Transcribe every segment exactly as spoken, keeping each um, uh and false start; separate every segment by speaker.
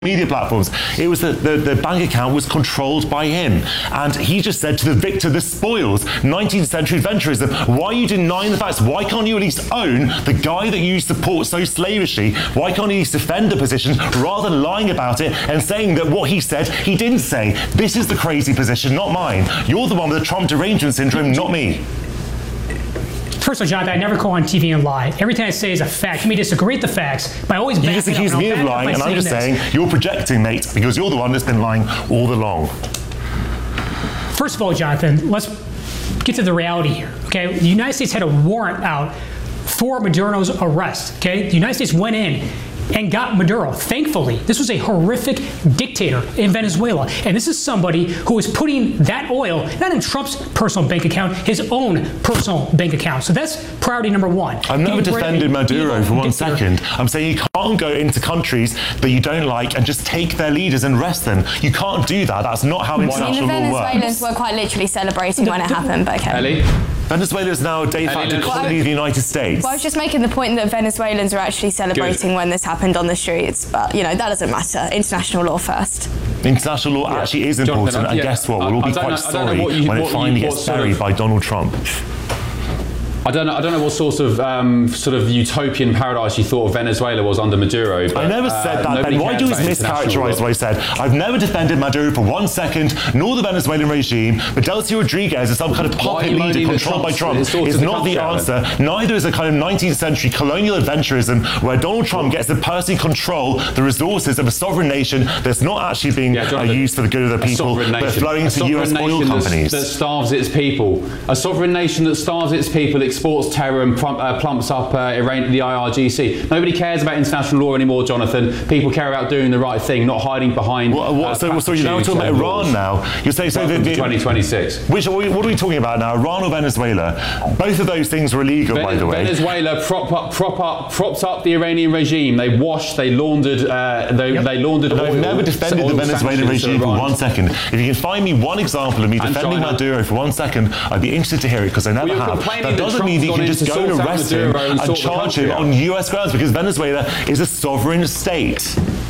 Speaker 1: media platforms. It was that the, the bank account was controlled by him. And he just said to the victor, the spoils, nineteenth century adventurism, why are you denying the facts? Why can't you at least own the guy that you support so slavishly? Why can't you at least defend the position rather than lying about it and saying that what he said, he didn't say? This is the crazy position, not mine. You're the one with the Trump derangement syndrome, not me.
Speaker 2: First of all, Jonathan, I never go on T V and lie. Everything I say is a fact. You may disagree with the facts, but I always back it up.
Speaker 1: You just accuse me of lying, and I'm just saying you're projecting, mate, because you're the one that's been lying all along.
Speaker 2: First of all, Jonathan, let's get to the reality here, okay? The United States had a warrant out for Maduro's arrest, okay? The United States went in and got Maduro. Thankfully, this was a horrific dictator in Venezuela. And this is somebody who is putting that oil, not in Trump's personal bank account, his own personal bank account. So that's priority number one.
Speaker 1: I've never defended Maduro for one second. I'm saying you can't go into countries that you don't like and just take their leaders and arrest them. You can't do that. That's not how international law works.
Speaker 3: The Venezuelans were quite literally celebrating when it happened, but okay.
Speaker 4: Ellie?
Speaker 1: Venezuela is now a de facto colony of the United States.
Speaker 3: Well, I was just making the point that Venezuelans are actually celebrating Good. when this happened on the streets, but, you know, that doesn't matter. International law first.
Speaker 1: International law yeah. actually is important, Jonathan, and yeah. guess what? We'll all be quite know, sorry you, when it finally you, gets buried of, by Donald Trump.
Speaker 4: I don't know. I don't know what sort of um, sort of utopian paradise you thought Venezuela was under Maduro. But,
Speaker 1: I never said
Speaker 4: uh,
Speaker 1: that. Ben, why do you mischaracterize what I said? I've never defended Maduro for one second, nor the Venezuelan regime. But Delcy Rodriguez is some kind of puppet leader controlled by Trump. Is not the answer. Neither is a kind of nineteenth century colonial adventurism where Donald Trump gets to personally control the resources of a sovereign nation that's not actually being yeah, uh, used for the good of the people, but flowing to U S oil companies.
Speaker 4: That starves its people. A sovereign nation that starves its people exports terror and plump, uh, plumps up uh, Iran, the I R G C. Nobody cares about international law anymore, Jonathan. People care about doing the right thing, not hiding behind.
Speaker 1: What, what, uh, so, so you're now talking about Iran now. You're saying so the, the,
Speaker 4: twenty twenty-six.
Speaker 1: Which what are we talking about now? Iran or Venezuela? Both of those things were illegal, Ven- by the way.
Speaker 4: Venezuela prop up, prop up, propped up the Iranian regime. They washed, they laundered, uh, they, yep. they laundered.
Speaker 1: But
Speaker 4: oil,
Speaker 1: I've never defended the Venezuelan regime for one second. If you can find me one example of me and defending China. Maduro for one second, I'd be interested to hear it because I never
Speaker 4: well,
Speaker 1: have. That doesn't mean that you can just go and arrest him and, and charge him on U S grounds because Venezuela is a sovereign state.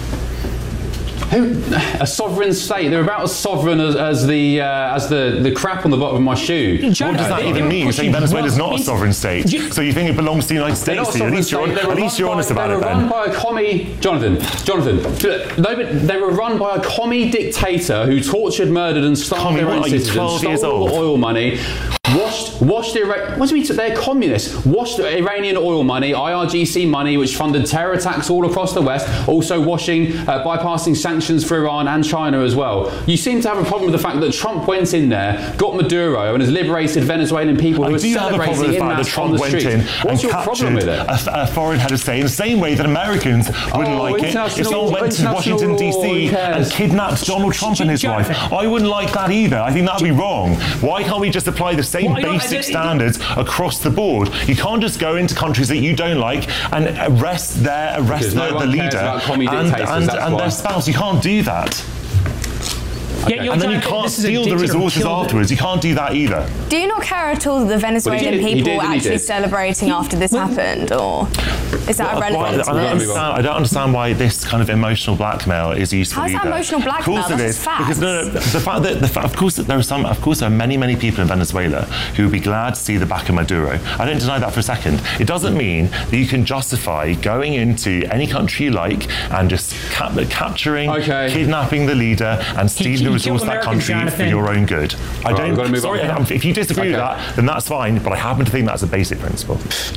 Speaker 4: Who, a sovereign state? They're about as sovereign as, as the uh, as the, the crap on the bottom of my shoe.
Speaker 1: John, what does that even mean? You're saying Venezuela is not a sovereign state, so you think it belongs to the United States? At least you're, on, at least you're honest about it, then.
Speaker 4: They were run by a commie, Jonathan. Jonathan. They, they were run by a commie dictator who tortured, murdered, and starved their own citizens, stole all the oil money. Washed, washed the what do you mean? They're communists. Washed the Iranian oil money, I R G C money, which funded terror attacks all across the West. Also washing, uh, bypassing sanctions for Iran and China as well. You seem to have a problem with the fact that Trump went in there, got Maduro, and has liberated Venezuelan people who I are celebrating in mass on the streets. What's your problem with it?
Speaker 1: A, a foreign head of state in the same way that Americans wouldn't
Speaker 4: oh,
Speaker 1: like it if someone went to Washington D C and kidnapped Donald Trump and his wife. I wouldn't like that either. I think that'd be wrong. Why can't we just apply the same Well, basic standards across the board? You can't just go into countries that you don't like and arrest their arrest the,
Speaker 4: no
Speaker 1: the leader and, and, and their spouse. You can't do that.
Speaker 2: Okay. Yeah,
Speaker 1: and then you can't steal the resources afterwards. You can't do that either.
Speaker 3: Do you not care at all that the Venezuelan well, did, people were actually celebrating after this well, happened, or is that well, irrelevant?
Speaker 1: I, I, don't understand, I don't understand why this kind of emotional blackmail is useful.
Speaker 3: How's
Speaker 1: either.
Speaker 3: that emotional blackmail?
Speaker 1: Of course
Speaker 3: That's
Speaker 1: it is.
Speaker 3: Facts.
Speaker 1: Because no, no, the fact that the fact, of course there are some, of course there are many, many people in Venezuela who would be glad to see the back of Maduro. I don't deny that for a second. It doesn't mean that you can justify going into any country you like and just cap- capturing, okay. kidnapping the leader and stealing he, he the resources of that country. Jonathan. For your own good. I right, don't. Sorry, if you disagree okay. with that, then that's fine. But I happen to think that's a basic principle.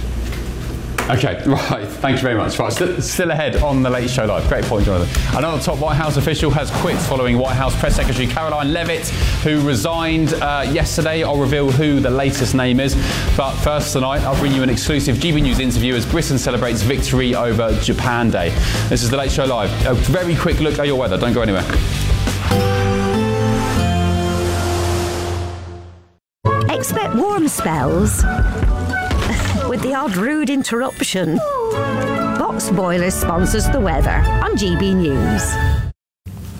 Speaker 4: Okay, right. Thank you very much. Right, still, still ahead on the Late Show Live. Great point, Jonathan. Another top White House official has quit following White House Press Secretary Caroline Leavitt, who resigned uh, yesterday. I'll reveal who the latest name is. But first tonight, I'll bring you an exclusive G B News interview as Britain celebrates victory over Japan Day. This is the Late Show Live. A very quick look at your weather. Don't go anywhere.
Speaker 5: Expect warm spells with the odd rude interruption. Box Boilers sponsors the weather on G B News.
Speaker 6: Hello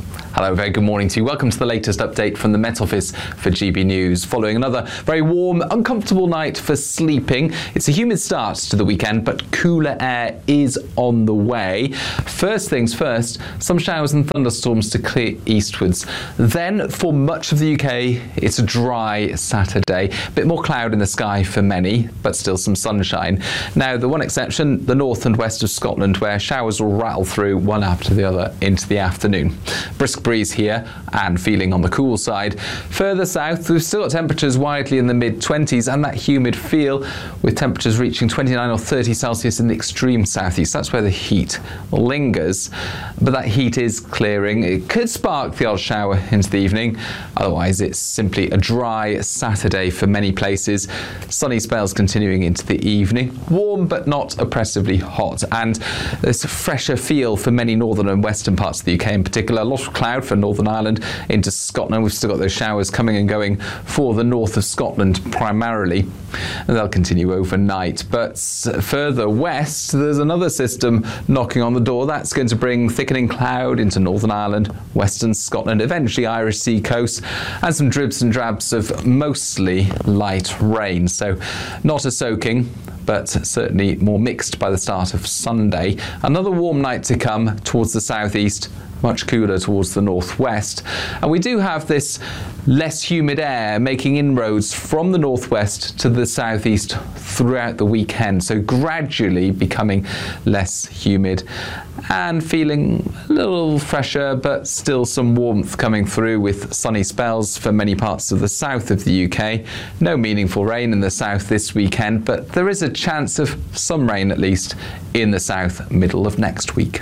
Speaker 6: Hello, very good morning to you. Welcome to the latest update from the Met Office for G B News. Following another very warm, uncomfortable night for sleeping. It's a humid start to the weekend, but cooler air is on the way. First things first, some showers and thunderstorms to clear eastwards. Then, for much of the U K, it's a dry Saturday. A bit more cloud in the sky for many, but still some sunshine. Now, the one exception, the north and west of Scotland, where showers will rattle through one after the other into the afternoon. Brisk breeze here and feeling on the cool side. Further south, we've still got temperatures widely in the mid twenties and that humid feel, with temperatures reaching twenty-nine or thirty Celsius in the extreme southeast. That's where the heat lingers. But that heat is clearing. It could spark the odd shower into the evening. Otherwise, it's simply a dry Saturday for many places. Sunny spells continuing into the evening. Warm but not oppressively hot. And there's a fresher feel for many northern and western parts of the U K in particular. A lot of cloud for Northern Ireland into Scotland. We've still got those showers coming and going for the north of Scotland primarily. And they'll continue overnight. But further west, there's another system knocking on the door. That's going to bring thickening cloud into Northern Ireland, western Scotland, eventually Irish Sea coast, and some dribs and drabs of mostly light rain. So not a soaking, but certainly more mixed by the start of Sunday. Another warm night to come towards the southeast, much cooler towards the northwest. And we do have this less humid air making inroads from the northwest to the southeast throughout the weekend, so gradually becoming less humid and feeling a little fresher, but still some warmth coming through with sunny spells for many parts of the south of the U K. No meaningful rain in the south this weekend, but there is a chance of some rain at least in the south middle of next week.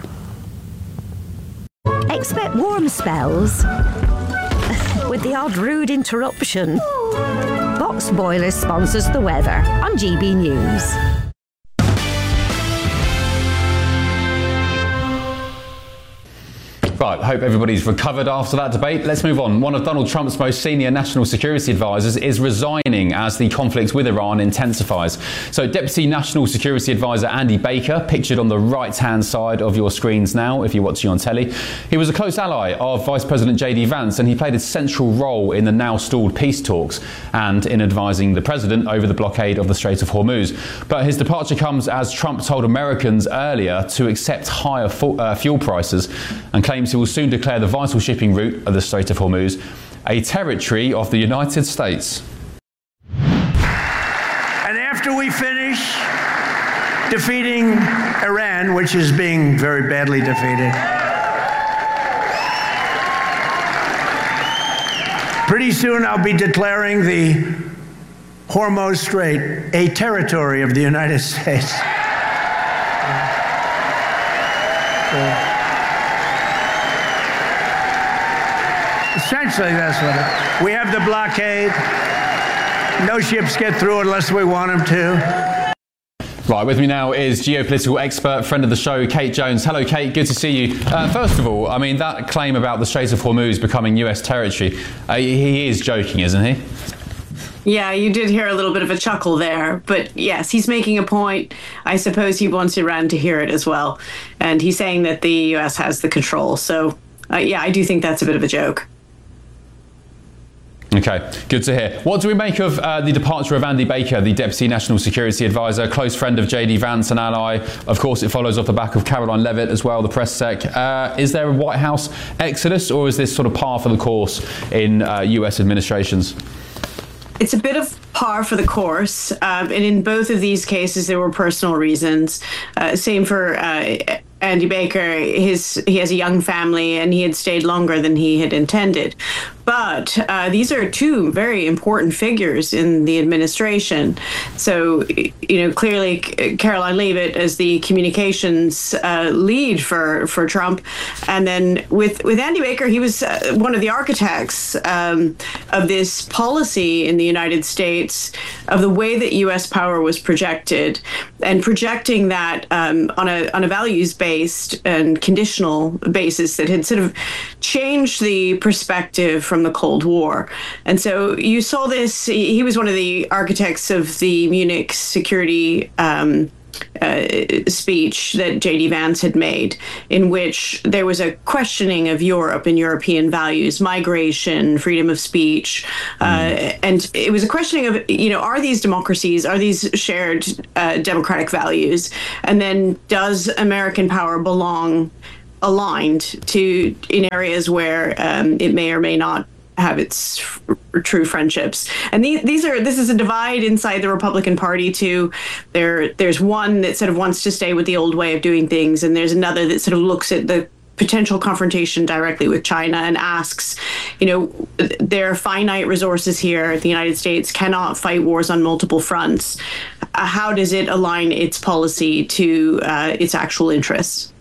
Speaker 5: Expect warm spells with the odd rude interruption. Box Boilers sponsors the weather on G B News.
Speaker 4: Right, hope everybody's recovered after that debate. Let's move on. One of Donald Trump's most senior national security advisors is resigning as the conflict with Iran intensifies. So Deputy National Security Advisor Andy Baker, pictured on the right-hand side of your screens now if you're watching on telly, he was a close ally of Vice President J D Vance, and he played a central role in the now stalled peace talks and in advising the president over the blockade of the Strait of Hormuz. But his departure comes as Trump told Americans earlier to accept higher fu- uh, fuel prices and claims he will soon declare the vital shipping route of the Strait of Hormuz a territory of the United States.
Speaker 7: And after we finish defeating Iran, which is being very badly defeated, pretty soon I'll be declaring the Hormuz Strait a territory of the United States. So, essentially, that's what it is. We have the blockade. No ships get through unless we want them to.
Speaker 4: Right, with me now is geopolitical expert, friend of the show, Kate Jones. Hello, Kate. Good to see you. Uh, first of all, I mean, that claim about the Strait of Hormuz becoming U S territory, uh, he is joking, isn't he?
Speaker 8: Yeah, you did hear a little bit of a chuckle there. But yes, he's making a point. I suppose he wants Iran to hear it as well. And he's saying that the U S has the control. So, uh, yeah, I do think that's a bit of a joke.
Speaker 4: Okay, good to hear. What do we make of uh, the departure of Andy Baker, the Deputy National Security Advisor, close friend of J D Vance, an ally? Of course, it follows off the back of Caroline Leavitt as well, the press sec. Uh, is there a White House exodus, or is this sort of par for the course in uh, U S administrations?
Speaker 8: It's a bit of par for the course. Um, and in both of these cases, there were personal reasons. Uh, same for uh, Andy Baker. His he has a young family, and he had stayed longer than he had intended. But uh, these are two very important figures in the administration. So, you know, clearly Caroline Leavitt as the communications uh, lead for, for Trump. And then with, with Andy Baker, he was uh, one of the architects um, of this policy in the United States of the way that U S power was projected, and projecting that um, on a on a values-based and conditional basis that had sort of changed the perspective from the Cold War. And so you saw this, he was one of the architects of the Munich Security um, uh, speech that J D Vance had made, in which there was a questioning of Europe and European values, migration, freedom of speech, uh, mm. and it was a questioning of, you know, are these democracies, are these shared uh, democratic values, and then does American power belong aligned to in areas where um, it may or may not have its f- true friendships. And these, these are this is a divide inside the Republican Party too. There there's one that sort of wants to stay with the old way of doing things, and there's another that sort of looks at the potential confrontation directly with China and asks, you know, there are finite resources here. The United States cannot fight wars on multiple fronts. Uh, how does it align its policy to uh, its actual interests?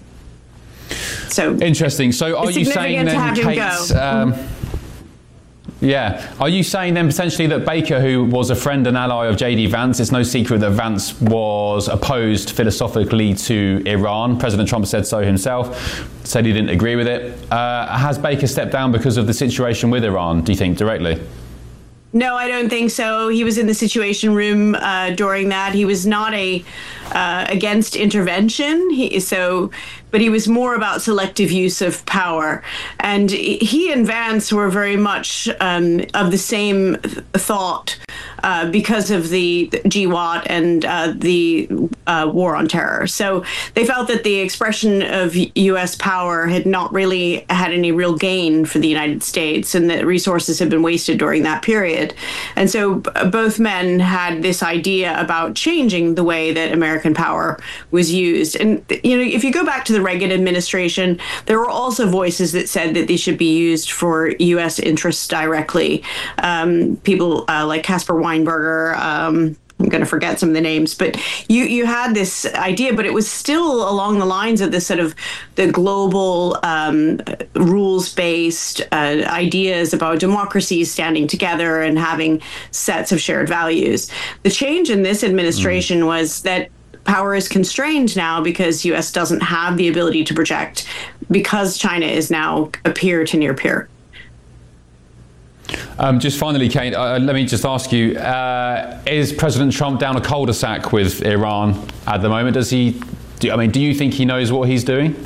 Speaker 8: So
Speaker 4: interesting. So are you saying then, Kate? Um, Yeah. Are you saying then potentially that Baker, who was a friend and ally of J D Vance, it's no secret that Vance was opposed philosophically to Iran. President Trump said so himself, said he didn't agree with it. Uh, has Baker stepped down because of the situation with Iran, do you think, directly?
Speaker 8: No, I don't think so. He was in the Situation Room uh, during that. He was not a uh, against intervention. He, so, but he was more about selective use of power. And he and Vance were very much um, of the same thought uh, because of the G WOT and uh, the uh, war on terror. So they felt that the expression of U S power had not really had any real gain for the United States, and that resources had been wasted during that period. And so both men had this idea about changing the way that American power was used. And, you know, if you go back to the Reagan administration, there were also voices that said that they should be used for U S interests directly. Um, people uh, like Caspar Weinberger, um, I'm going to forget some of the names, but you, you had this idea, but it was still along the lines of this sort of the global um, rules-based uh, ideas about democracies standing together and having sets of shared values. The change in this administration mm. was that power is constrained now because U S doesn't have the ability to project, because China is now a peer to near peer.
Speaker 4: Um, just finally, Kate, uh, let me just ask you, uh, is President Trump down a cul-de-sac with Iran at the moment? Does he, do, I mean, do you think he knows what he's doing?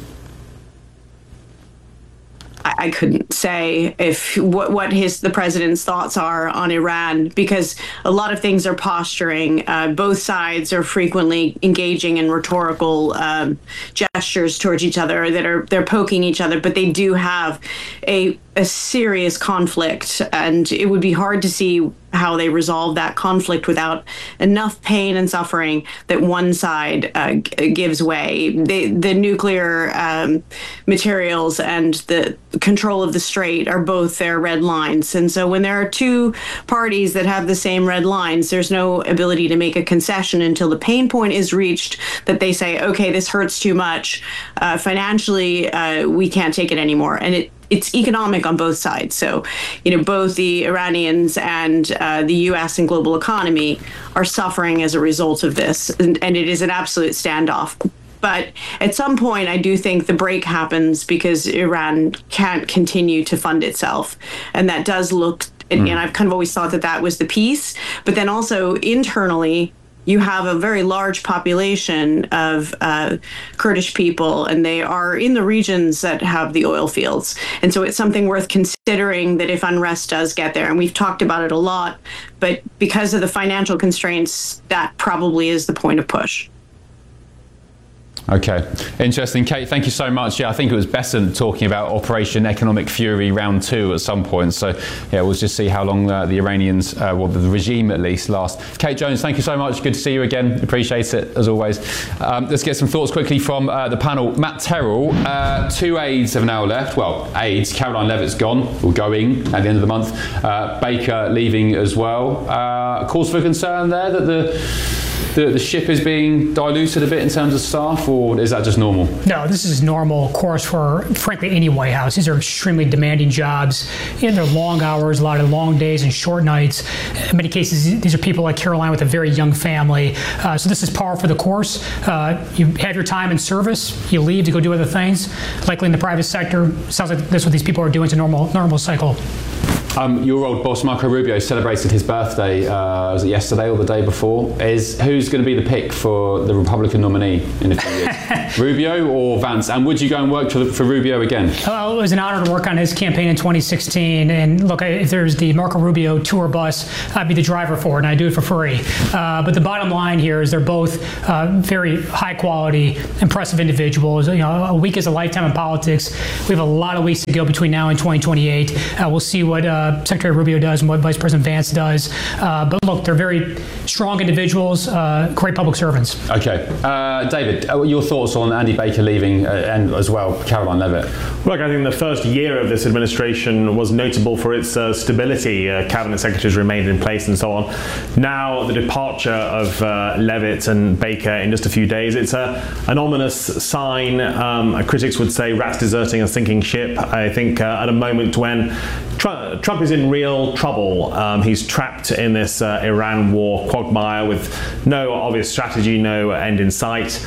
Speaker 8: I couldn't say if what, what his the president's thoughts are on Iran, because a lot of things are posturing. Uh, both sides are frequently engaging in rhetorical um, gestures towards each other that are they're poking each other, but they do have a a serious conflict, and it would be hard to see how they resolve that conflict without enough pain and suffering that one side uh, g- gives way. The, the nuclear um, materials and the control of the strait are both their red lines. And so when there are two parties that have the same red lines, there's no ability to make a concession until the pain point is reached, that they say, okay, this hurts too much. Uh, financially, uh, we can't take it anymore. And it It's economic on both sides. So, you know, both the Iranians and uh, the U S and global economy are suffering as a result of this. And, and it is an absolute standoff. But at some point, I do think the break happens because Iran can't continue to fund itself. And that does look, and, mm. and I've kind of always thought that that was the piece. But then also internally, you have a very large population of uh, Kurdish people, and they are in the regions that have the oil fields. And so it's something worth considering, that if unrest does get there, and we've talked about it a lot, but because of the financial constraints, that probably is the point of push.
Speaker 4: Okay, interesting. Kate, thank you so much. Yeah, I think it was Besant talking about Operation Economic Fury round two at some point. So, yeah, we'll just see how long uh, the Iranians, uh, well, the regime at least, last. Kate Jones, thank you so much. Good to see you again. Appreciate it, as always. Um, let's get some thoughts quickly from uh, the panel. Matt Terrell, uh, two aides have now left. Well, aides. Caroline Levitt's gone, or going at the end of the month. Uh, Baker leaving as well. Uh, cause for concern there that the... The, the ship is being diluted a bit in terms of staff, or is that just normal?
Speaker 2: No, this is normal course for, frankly, any White House. These are extremely demanding jobs. You know, they're long hours, a lot of long days and short nights. In many cases, these are people like Caroline with a very young family. Uh, so this is par for the course. Uh, you have your time in service, you leave to go do other things. Likely in the private sector, sounds like that's what these people are doing. It's a normal, normal cycle.
Speaker 4: Um, your old boss Marco Rubio celebrated his birthday. Uh, was it yesterday or the day before? Is who's going to be the pick for the Republican nominee in a few years? Rubio or Vance? And would you go and work for, for Rubio again?
Speaker 2: Well, it was an honor to work on his campaign in twenty sixteen. And look, if there's the Marco Rubio tour bus, I'd be the driver for it, and I do it for free. Uh, but the bottom line here is they're both uh, very high quality, impressive individuals. You know, a week is a lifetime in politics. We have a lot of weeks to go between now and twenty twenty-eight. Uh, we'll see what uh, Secretary Rubio does and what Vice President Vance does. Uh, but look, they're very strong individuals, uh, great public servants.
Speaker 4: Okay. Uh, David, uh, your thoughts on Andy Baker leaving uh, and as well Caroline Levitt?
Speaker 9: Look, I think the first year of this administration was notable for its uh, stability. Uh, cabinet secretaries remained in place and so on. Now, the departure of uh, Levitt and Baker in just a few days, it's a, an ominous sign. Um, critics would say rats deserting a sinking ship. I think uh, at a moment when Trump, Trump is in real trouble. Um, he's trapped in this uh, Iran war quagmire with no obvious strategy, no end in sight.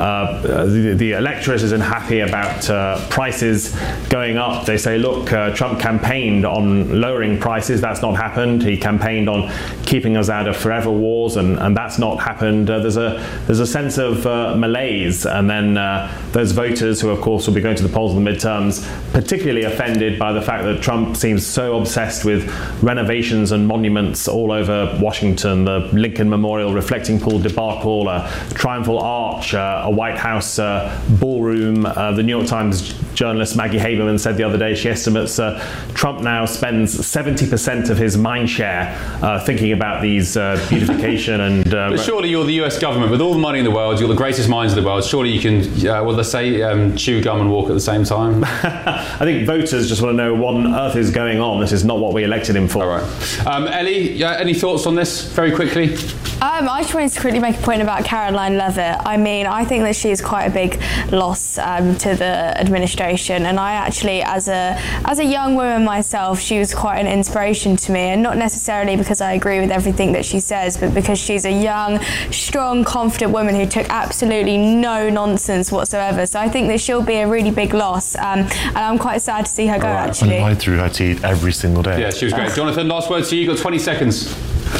Speaker 9: Uh, the, the electorate isn't happy about uh, prices going up. They say, look, uh, Trump campaigned on lowering prices. That's not happened. He campaigned on keeping us out of forever wars, and, and that's not happened. Uh, there's a there's a sense of uh, malaise, and then uh, those voters who, of course, will be going to the polls in the midterms, particularly offended by the fact that Trump seems so obsessed with renovations and monuments all over Washington, the Lincoln Memorial reflecting pool debacle, a triumphal arch, uh, a White House uh, ballroom. Uh, the New York Times journalist Maggie Haberman said the other day she estimates uh, Trump now spends seventy percent of his mind share uh, thinking about these uh, beautification and... Uh,
Speaker 4: but surely you're the U S government with all the money in the world, you're the greatest minds in the world, surely you can, uh, well, let's say, um, chew gum and walk at the same time?
Speaker 9: I think voters just want to know what on earth is going on. This is not what we elected him for.
Speaker 4: All right. Um, Ellie, uh, any thoughts on this very quickly?
Speaker 3: Um, I just wanted to quickly make a point about Caroline Levitt. I mean, I think that she is quite a big loss um, to the administration, and I actually, as a as a young woman myself, she was quite an inspiration to me, and not necessarily because I agree with everything that she says, but because she's a young, strong, confident woman who took absolutely no nonsense whatsoever. So I think that she'll be a really big loss, um, and I'm quite sad to see her go,
Speaker 1: right.
Speaker 3: actually.
Speaker 1: I threw her to eat every single day.
Speaker 4: Yeah, she was great. Jonathan, last word to you. You've got twenty seconds.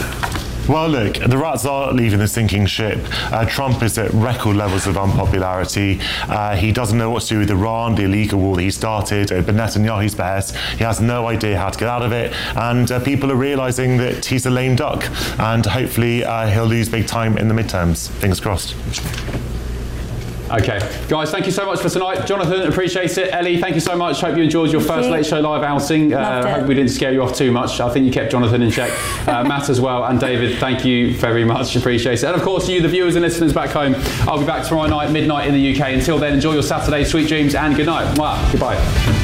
Speaker 1: Well, look, the rats are leaving the sinking ship. Uh, Trump is at record levels of unpopularity. Uh, he doesn't know what to do with Iran, the illegal war that he started at Netanyahu's behest. He has no idea how to get out of it. And uh, people are realising that he's a lame duck. And hopefully uh, he'll lose big time in the midterms. Fingers crossed.
Speaker 4: Okay, guys, thank you so much for tonight. Jonathan, appreciate it. Ellie, thank you so much. Hope you enjoyed your first Late Show Live outing. Uh, hope we didn't scare you off too much. I think you kept Jonathan in check. Uh, Matt as well, and David, thank you very much. Appreciate it. And of course, you, the viewers and listeners back home, I'll be back tomorrow night, midnight in the U K. Until then, enjoy your Saturday, sweet dreams, and good night. Mwah. Goodbye.